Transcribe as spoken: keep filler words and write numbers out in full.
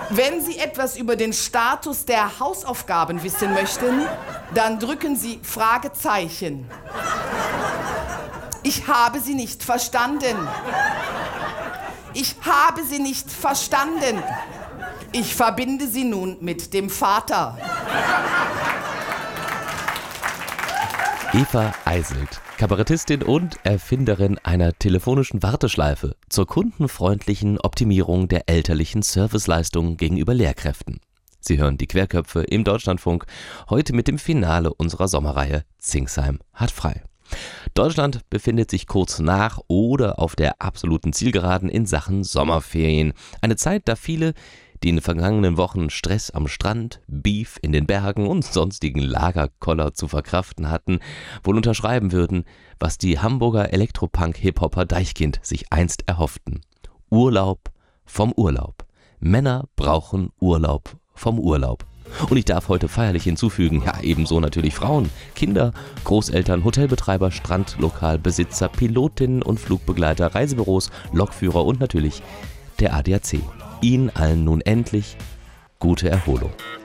Wenn Sie etwas über den Status der Hausaufgaben wissen möchten, dann drücken Sie Fragezeichen. Ich habe Sie nicht verstanden. Ich habe Sie nicht verstanden. Ich verbinde Sie nun mit dem Vater. Eva Eiselt, Kabarettistin und Erfinderin einer telefonischen Warteschleife zur kundenfreundlichen Optimierung der elterlichen Serviceleistungen gegenüber Lehrkräften. Sie hören die Querköpfe im Deutschlandfunk, heute mit dem Finale unserer Sommerreihe Zingsheim hat frei. Deutschland befindet sich kurz nach oder auf der absoluten Zielgeraden in Sachen Sommerferien. Eine Zeit, da viele, die in den vergangenen Wochen Stress am Strand, Beef in den Bergen und sonstigen Lagerkoller zu verkraften hatten, wohl unterschreiben würden, was die Hamburger Elektropunk-Hip-Hopper Deichkind sich einst erhofften. Urlaub vom Urlaub. Männer brauchen Urlaub vom Urlaub. Und ich darf heute feierlich hinzufügen, ja ebenso natürlich Frauen, Kinder, Großeltern, Hotelbetreiber, Strandlokalbesitzer, Pilotinnen und Flugbegleiter, Reisebüros, Lokführer und natürlich der A D A C. Ihnen allen nun endlich gute Erholung.